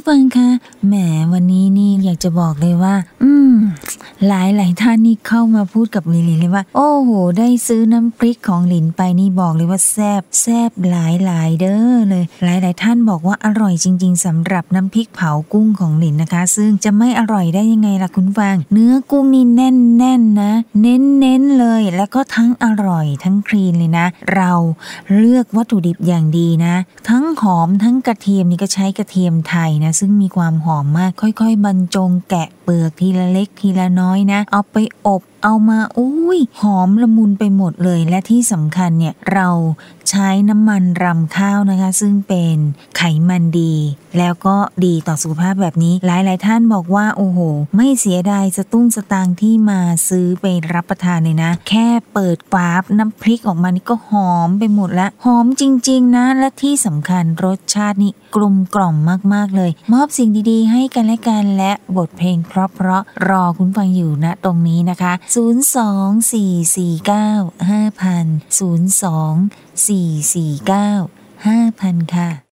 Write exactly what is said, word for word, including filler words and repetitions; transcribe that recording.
ฟังคะแหมวันนี้นี่อยากจะบอกเลยว่าอืมหลายหลายท่านนี่เข้ามาพูดกับหลินเลยว่าโอ้โหได้ซื้อน้ำพริกของหลินไปนี่บอกเลยว่าแซ่บแซ่บหลายหลายเด้อเลยหลายหลายท่านบอกว่าอร่อยจริงๆสำหรับน้ำพริกเผากุ้งของหลินนะคะซึ่งจะไม่อร่อยได้ยังไงล่ะคุณฟังเนื้อกุ้งนี่แน่นแน่นนะเน้นเน้นเลยแล้วก็ทั้งอร่อยทั้งคลีนเลยนะเราเลือกวัตถุดิบอย่างดีนะทั้งหอมทั้งกระเทียมนี่ก็ใช้กระเทียมไทยนะซึ่งมีความหอมมากค่อยๆบรรจงแกะเปลือกทีละเล็กทีละน้อยนะเอาไปอบเอามาอุ้ยหอมละมุนไปหมดเลยและที่สำคัญเนี่ยเราใช้น้ำมันรำข้าวนะคะซึ่งเป็นไขมันดีแล้วก็ดีต่อสุขภาพแบบนี้หลายๆท่านบอกว่าโอ้โหไม่เสียดายสตุ้งสตางค์ที่มาซื้อไปรับประทานเลยนะแค่เปิดฝาน้ำพริกออกมานี่ก็หอมไปหมดละหอมจริงๆนะและที่สำคัญรสชาตินี่กลมกล่อมมากๆเลยมอบสิ่งดีๆให้กันและกันและบทเพลงเพราะๆรอคุณฟังอยู่ณตรงนี้นะคะศูนย์ สอง สี่ สี่ เก้า ห้า ศูนย์ ศูนย์ สอง สี่ สี่ เก้า ห้า ค่ะ